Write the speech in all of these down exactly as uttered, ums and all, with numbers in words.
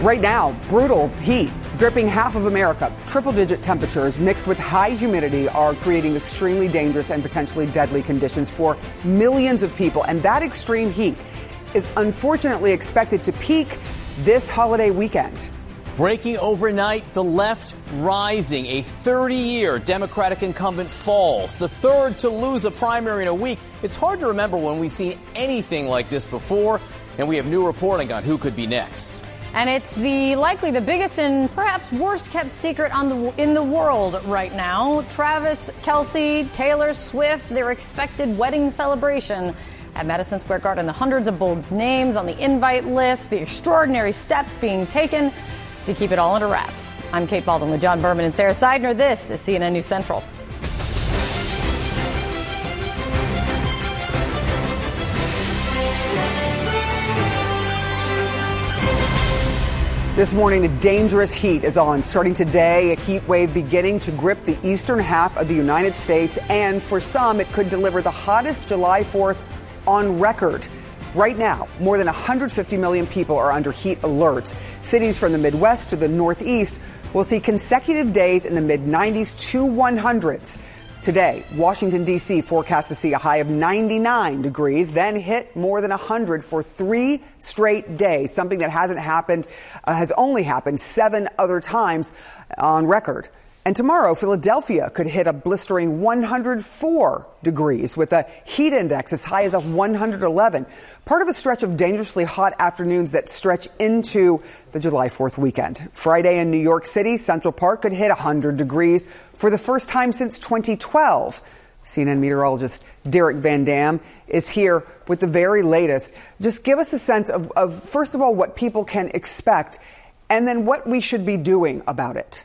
Right now, brutal heat dripping half of America. Triple-digit temperatures mixed with high humidity are creating extremely dangerous and potentially deadly conditions for millions of people. And that extreme heat is unfortunately expected to peak this holiday weekend. Breaking overnight, the left rising. A thirty-year Democratic incumbent falls, the third to lose a primary in a week. It's hard to remember when we've seen anything like this before, and we have new reporting on who could be next. And it's the likely the biggest and perhaps worst kept secret on the in the world right now. Travis Kelce, Taylor Swift, their expected wedding celebration at Madison Square Garden. The hundreds of bold names on the invite list, the extraordinary steps being taken to keep it all under wraps. I'm Kate Baldwin with John Berman and Sarah Seidner. This is C N N News Central. This morning, the dangerous heat is on. Starting today, a heat wave beginning to grip the eastern half of the United States. And for some, it could deliver the hottest July fourth on record. Right now, more than one hundred fifty million people are under heat alerts. Cities from the Midwest to the Northeast will see consecutive days in the mid nineties to one hundreds. Today, Washington, D C forecast to see a high of ninety-nine degrees, then hit more than one hundred for three straight days, something that hasn't happened, uh, has only happened seven other times on record. And tomorrow, Philadelphia could hit a blistering one hundred four degrees with a heat index as high as a one hundred eleven. Part of a stretch of dangerously hot afternoons that stretch into the July fourth weekend. Friday in New York City, Central Park could hit one hundred degrees for the first time since twenty twelve. C N N meteorologist Derek Van Dam is here with the very latest. Just give us a sense of, of, first of all, what people can expect, and then what we should be doing about it.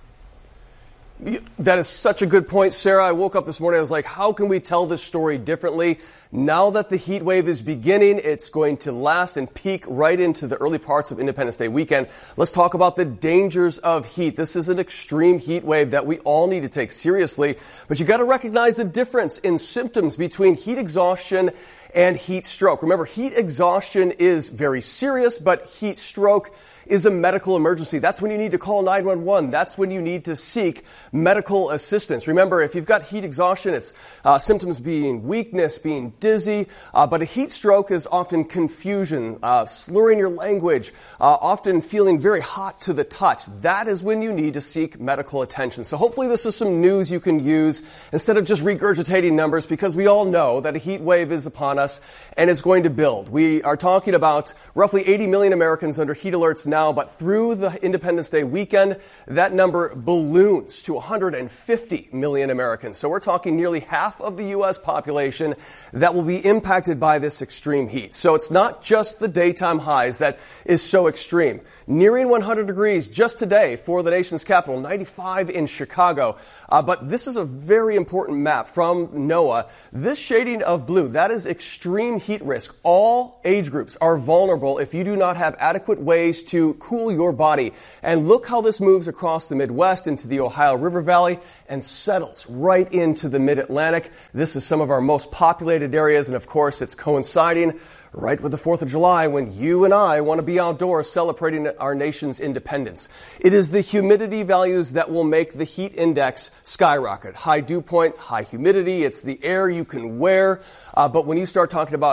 That is such a good point, Sarah. I woke up this morning, I was like, how can we tell this story differently? Now that the heat wave is beginning, it's going to last and peak right into the early parts of Independence Day weekend. Let's talk about the dangers of heat. This is an extreme heat wave that we all need to take seriously, but you got to recognize the difference in symptoms between heat exhaustion and heat stroke. Remember, heat exhaustion is very serious, but heat stroke is a medical emergency. That's when you need to call nine one one. That's when you need to seek medical assistance. Remember, if you've got heat exhaustion, it's uh, symptoms being weakness, being dizzy, uh, but a heat stroke is often confusion, uh, slurring your language, uh, often feeling very hot to the touch. That is when you need to seek medical attention. So hopefully this is some news you can use instead of just regurgitating numbers, because we all know that a heat wave is upon us and it's going to build. We are talking about roughly eighty million Americans under heat alerts now. Now, but through the Independence Day weekend, that number balloons to one hundred fifty million Americans. So we're talking nearly half of the U S population that will be impacted by this extreme heat. So it's not just the daytime highs that is so extreme. Nearing one hundred degrees just today for the nation's capital, ninety-five in Chicago. Uh, but this is a very important map from NOAA. This shading of blue, that is extreme heat risk. All age groups are vulnerable if you do not have adequate ways to cool your body. And look how this moves across the Midwest into the Ohio River Valley and settles right into the Mid-Atlantic. This is some of our most populated areas, and of course it's coinciding right with the fourth of July, when you and I want to be outdoors celebrating our nation's independence. It is the humidity values that will make the heat index skyrocket. High dew point, high humidity, it's the air you can wear. Uh, but when you start talking about